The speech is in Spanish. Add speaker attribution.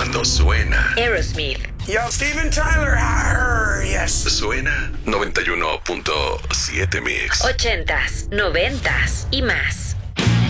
Speaker 1: cuando suena
Speaker 2: Aerosmith.
Speaker 3: Yo, Steven Tyler. Yes.
Speaker 1: Suena 91.7 Mix.
Speaker 2: 80s, 90s y más.